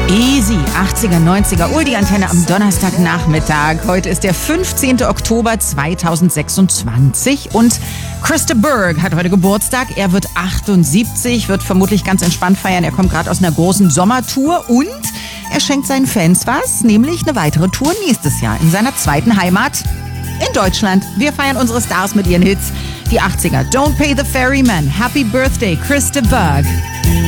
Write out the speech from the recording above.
Easy, 80er, 90er, die Antenne am Donnerstagnachmittag. Heute ist der 15. Oktober 2026 und Krista Berg hat heute Geburtstag. Er wird 78, wird vermutlich ganz entspannt feiern. Er kommt gerade aus einer großen Sommertour und er schenkt seinen Fans was, nämlich eine weitere Tour nächstes Jahr in seiner zweiten Heimat in Deutschland. Wir feiern unsere Stars mit ihren Hits. Die 80er, Don't Pay the Ferryman, Happy Birthday, Krista Berg.